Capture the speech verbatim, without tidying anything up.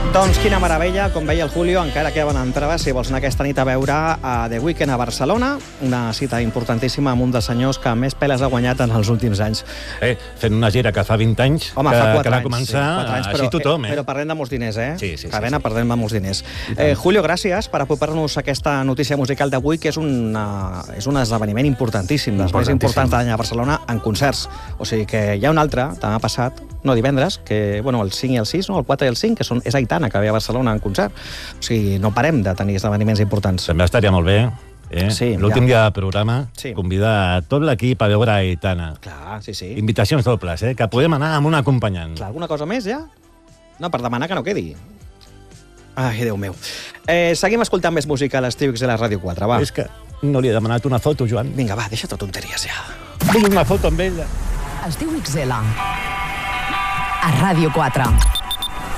Doncs quina meravella, com veia el Julio, encara queden entrades si vols anar aquesta nit a veure a The Weeknd a Barcelona, una cita importantíssima amb un dels senyors que més peles ha guanyat en els últims anys. Eh, fent una gira que fa vint anys, Home, que, fa quatre que va anys, començar sí, quatre anys, així però, tothom, eh? Però parlem de molts diners, eh? Sí, sí, sí. Carena, sí. parlem de molts diners. Eh, Julio, gràcies per apropar-nos aquesta notícia musical d'avui, que és, una, és un esdeveniment importantíssim, dels més importants de l'any a Barcelona en concerts. O sigui que hi ha un altre, demà passat, no divendres, que, bueno, el cinc i el sis, no? el quatre i el cinc, que són, és Aitana, que ve a Barcelona en concert. O sigui, no parem de tenir esdeveniments importants. També estaria molt bé, eh? Sí, l'últim ja. dia del programa, Sí. convidar a tot l'equip a veure Aitana. Clar, sí, sí. Invitacions dobles, eh? Que podem anar amb un acompanyant. Clar, alguna cosa més, ja? No, per demanar que no quedi. Ai, Déu meu. Eh, seguim escoltant més música a l'Estiu X de la Ràdio quatre, va. És que no li he demanat una foto, Joan. Vinga, va, deixa tot tonteries, ja. Vull una foto amb ella. Estiu X L a Ràdio quatre.